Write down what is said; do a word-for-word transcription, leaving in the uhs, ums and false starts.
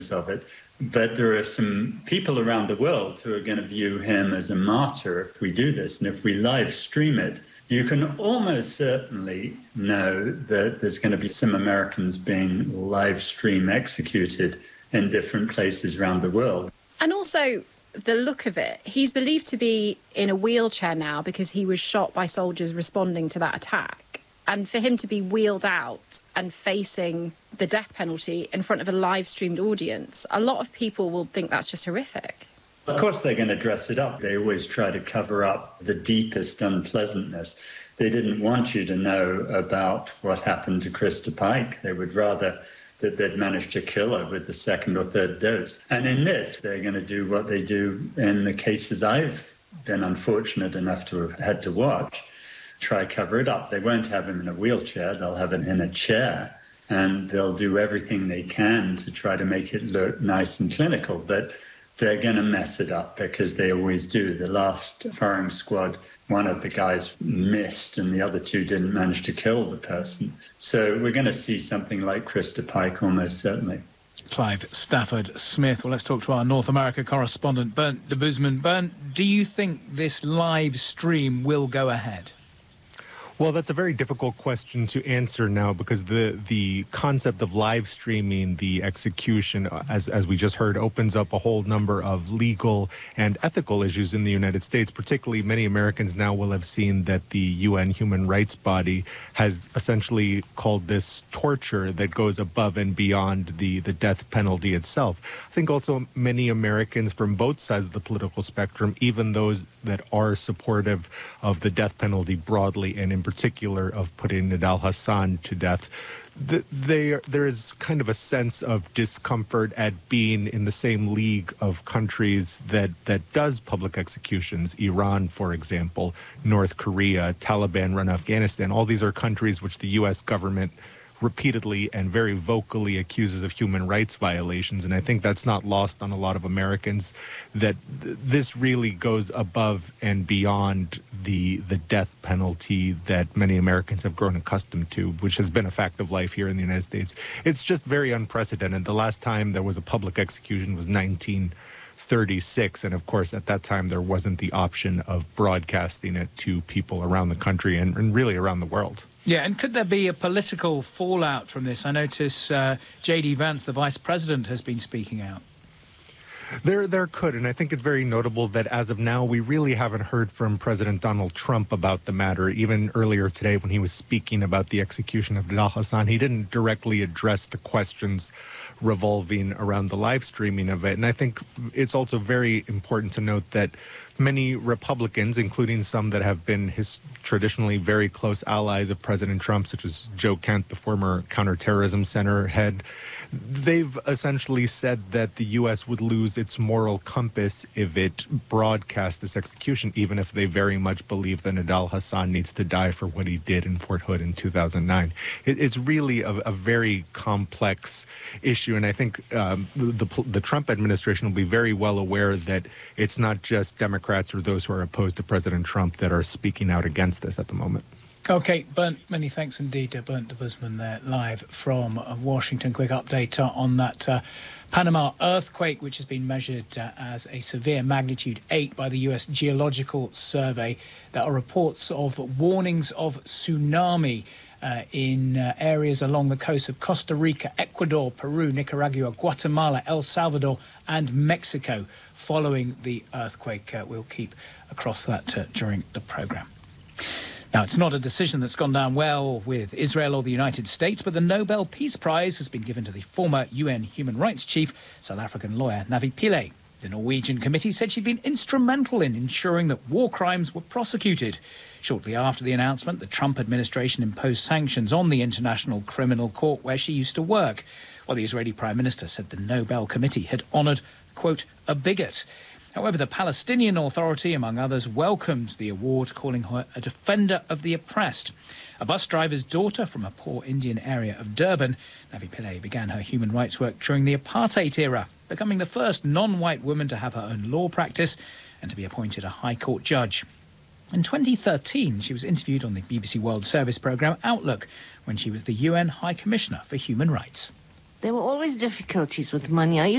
of it. But there are some people around the world who are going to view him as a martyr if we do this. And if we live stream it, you can almost certainly know that there's going to be some Americans being live stream executed in different places around the world. And also, the look of it, he's believed to be in a wheelchair now because he was shot by soldiers responding to that attack. And for him to be wheeled out and facing the death penalty in front of a live-streamed audience, a lot of people will think that's just horrific. Of course they're going to dress it up. They always try to cover up the deepest unpleasantness. They didn't want you to know about what happened to Krista Pike. They would rather that they'd managed to kill her with the second or third dose. And in this, they're going to do what they do in the cases I've been unfortunate enough to have had to watch. Try cover it up. They won't have him in a wheelchair. They'll have him in a chair, and they'll do everything they can to try to make it look nice and clinical. But they're going to mess it up because they always do. The last firing squad, one of the guys missed and the other two didn't manage to kill the person. So we're going to see something like Krista Pike almost certainly. Clive Stafford-Smith. Well, let's talk to our North America correspondent, Bernd Debusmann. Bernd, do you think this live stream will go ahead? Well, that's a very difficult question to answer now because the the concept of live streaming the execution, as as we just heard, opens up a whole number of legal and ethical issues in the United States. Particularly, many Americans now will have seen that the U N human rights body has essentially called this torture that goes above and beyond the, the death penalty itself. I think also many Americans from both sides of the political spectrum, even those that are supportive of the death penalty broadly and in particular of putting Nidal Hasan to death, the, they, there is kind of a sense of discomfort at being in the same league of countries that, that does public executions. Iran, for example, North Korea, Taliban-run Afghanistan. All these are countries which the U S government repeatedly and very vocally accuses of human rights violations. And I think that's not lost on a lot of Americans, that th- this really goes above and beyond the the death penalty that many Americans have grown accustomed to, which has been a fact of life here in the United States. It's just very unprecedented. The last time there was a public execution was nineteen thirty-six, and of course at that time there wasn't the option of broadcasting it to people around the country and, and really around the world. Yeah, and could there be a political fallout from this? I notice uh, J D Vance, the vice president, has been speaking out. There, there could, and I think it's very notable that as of now, we really haven't heard from President Donald Trump about the matter. Even earlier today, when he was speaking about the execution of Nidal Hasan, he didn't directly address the questions revolving around the live streaming of it. And I think it's also very important to note that many Republicans, including some that have been his traditionally very close allies of President Trump, such as Joe Kent, the former counterterrorism center head, they've essentially said that the U S would lose its moral compass if it broadcast this execution, even if they very much believe that Nidal Hasan needs to die for what he did in Fort Hood in two thousand nine. It, it's really a, a very complex issue, and I think um, the, the Trump administration will be very well aware that it's not just Democrats or those who are opposed to President Trump that are speaking out against this at the moment. OK, Bernd, many thanks indeed, uh, Bernd Debusmann there, live from uh, Washington. Quick update uh, on that uh, Panama earthquake, which has been measured uh, as a severe magnitude eight by the U S Geological Survey. There are reports of warnings of tsunami uh, in uh, areas along the coast of Costa Rica, Ecuador, Peru, Nicaragua, Guatemala, El Salvador and Mexico following the earthquake. Uh, we'll keep across that uh, during the programme. Now, it's not a decision that's gone down well with Israel or the United States, but the Nobel Peace Prize has been given to the former U N human rights chief, South African lawyer Navi Pillay. The Norwegian committee said she'd been instrumental in ensuring that war crimes were prosecuted. Shortly after the announcement, the Trump administration imposed sanctions on the International Criminal Court where she used to work, while the Israeli Prime Minister said the Nobel Committee had honoured, quote, a bigot. However, the Palestinian Authority, among others, welcomed the award, calling her a defender of the oppressed. A bus driver's daughter from a poor Indian area of Durban, Navi Pillay began her human rights work during the apartheid era, becoming the first non-white woman to have her own law practice and to be appointed a High Court judge. In twenty thirteen, she was interviewed on the B B C World Service programme Outlook when she was the U N High Commissioner for Human Rights. There were always difficulties with money. I